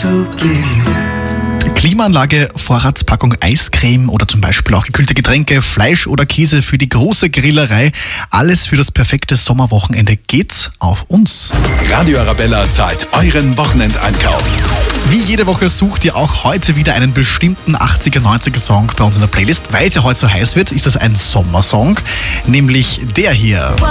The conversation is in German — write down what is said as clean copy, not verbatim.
Klimaanlage, Vorratspackung Eiscreme oder zum Beispiel auch gekühlte Getränke, Fleisch oder Käse für die große Grillerei. Alles für das perfekte Sommerwochenende geht's auf uns. Radio Arabella zahlt euren Wochenendeinkauf. Wie jede Woche sucht ihr auch heute wieder einen bestimmten 80er, 90er Song bei uns in der Playlist. Weil es ja heute so heiß wird, ist das ein Sommersong, nämlich der hier.